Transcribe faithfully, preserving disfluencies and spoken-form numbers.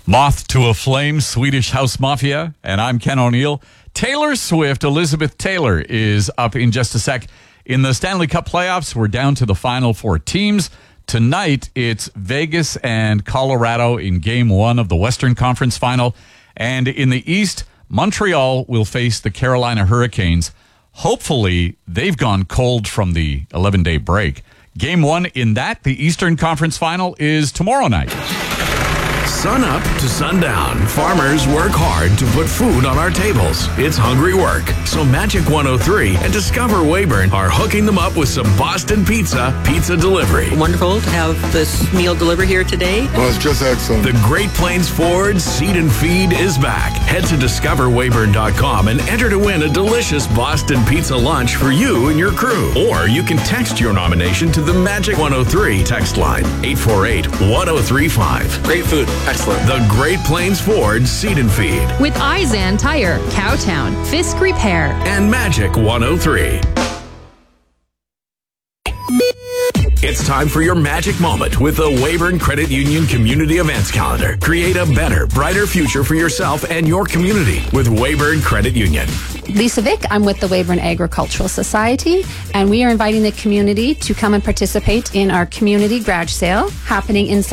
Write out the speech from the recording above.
Moth to a Flame, Swedish House Mafia, and I'm Ken O'Neill. Taylor Swift, Elizabeth Taylor, is up in just a sec. In the Stanley Cup playoffs, we're down to the final four teams. Tonight, it's Vegas and Colorado in game one of the Western Conference Final. And in the East, Montreal will face the Carolina Hurricanes. Hopefully, they've gone cold from the eleven-day break. Game one in that, the Eastern Conference Final, is tomorrow night. Sun up to sundown, farmers work hard to put food on our tables. It's hungry work. So Magic one oh three and Discover Weyburn are hooking them up with some Boston Pizza pizza delivery. Wonderful to have this meal delivered here today. Well, it's just excellent. The Great Plains Ford Seed and Feed is back. Head to discover weyburn dot com and enter to win a delicious Boston Pizza lunch for you and your crew. Or you can text your nomination to the Magic one oh three text line, eight four eight, one oh three five. Great food. Excellent. The Great Plains Ford Seed and Feed. With Izan Tire, Cowtown, Fisk Repair, and Magic one oh three. It's time for your magic moment with the Weyburn Credit Union Community Events Calendar. Create a better, brighter future for yourself and your community with Weyburn Credit Union. Lisa Vick, I'm with the Weyburn Agricultural Society, and we are inviting the community to come and participate in our community garage sale happening inside